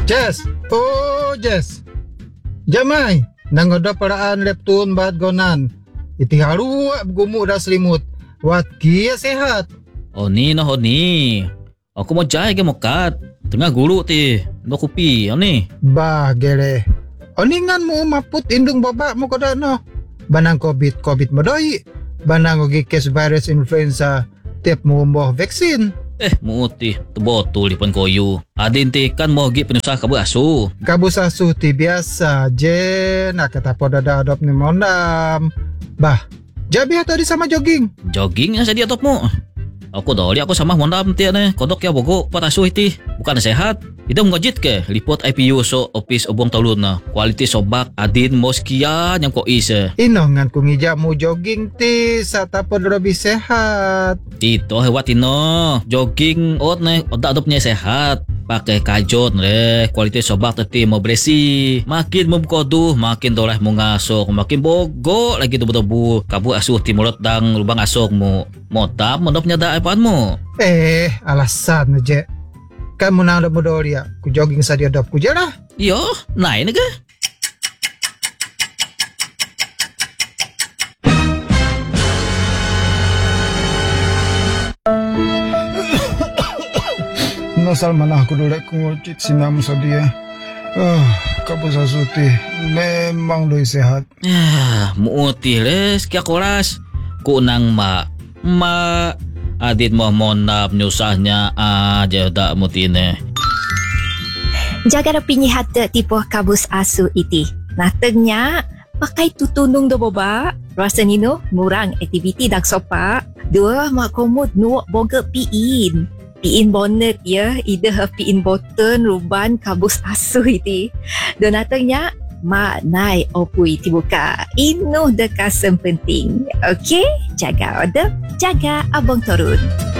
Jess. Oh, Jess. Jamai. Nangoda paraan leptun bat gonan. Iti haru gumu dah selimut. Wat kia sehat. Oh ni. Aku mau jai ke mokat. Tengah gulu ti. No kopi ni. Bah gere. Oningan mo maput indung babak mo koda no. Banang COVID modoi. Banang ugi case virus influenza. Tiap mo mboh vaksin. Muti. Betul lipan koyu. Adin ti kan mau gi penusah kabu asu. Kabus asuh ti biasa je nak kata poda adop ni mondam. Bah, jabi tadi sama jogging. Jogging yang saya top mo. Aku doli aku sama mondam ti ne. Kodok ya bogo pot asu iti. Bukan sehat. Itu ngojit ke lipot IPU so office obong talun na. Quality sobak adin moskia yang ko ise. Inongan ku ngijak mu jogging ti sata pod lebih sehat. Ito hewat ino. Jogging ot ne odak adopnya sehat. Pakai kajot le. Quality sobak teti mau beresi. Makin memkoduh makin doleh mu ngasok. Makin bogo lagi tubuh-tubuh. Kabu asuh timurot dang lubang asok mu. Motap mondopnya da apaan mu. Alasan je. Kamu nang ada modoria. Ku jogging sa dia adop ku je lah. Yo, naik ni ke? Nasal mana aku dolek ku ngocit sinam sa dia. Kabus asuti memang doi sehat. Muti les kya koras. Ku nang ma adit mo monap nyusahnya aja dak mutine. Jaga rapi hata tipu kabus asu iti. Natengnya pakai tutunung do boba. Rasa nino murang aktiviti dak sopa. Dua mak komod nuak boga piin. Piin bonnet ya, ida piin button ruban kabus asu iti. Dan natengnya mak nai opui tibuka. Inu dekasem penting. Okey, jaga order, jaga abang turun.